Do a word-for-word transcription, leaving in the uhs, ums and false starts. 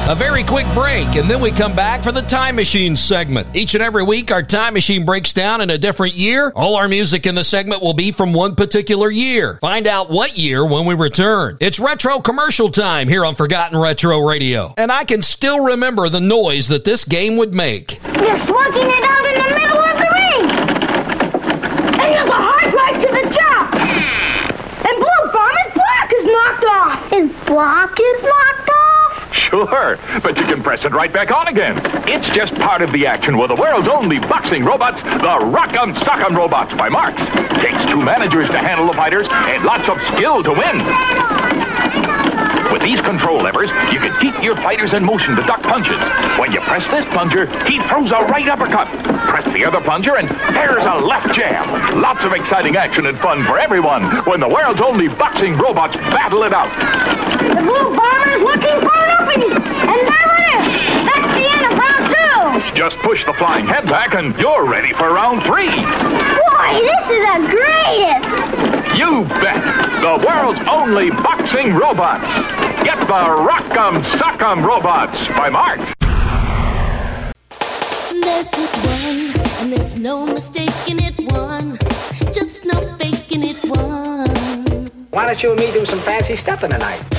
A very quick break, and then we come back for the Time Machine segment. Each and every week, our Time Machine breaks down in a different year. All our music in the segment will be from one particular year. Find out what year when we return. It's retro commercial time here on Forgotten Retro Radio. And I can still remember the noise that this game would make. You're slugging it out in the middle of the ring! And there's a hard drive to the top! And Blue Bomber's block is knocked off! His block is knocked off? Sure, but you can press it right back on again. It's just part of the action with the world's only boxing robots, the Rock'em Sock'em Robots by Marx. Takes two managers to handle the fighters and lots of skill to win. With these control levers, you can keep your fighters in motion to duck punches. When you press this plunger, he throws a right uppercut. Press the other plunger and there's a left jab. Lots of exciting action and fun for everyone when the world's only boxing robots battle it out. The Blue Bomber's looking for an opening, and there it is. That's the end of round two. Just push the flying head back and you're ready for round three. Boy, this is the greatest. You bet. The world's only boxing robots. Get the Rock'em Sock'em Robots by Marx. There's just one, and there's no mistaking it one. Just no faking it one. Why don't you and me do some fancy stuffing tonight?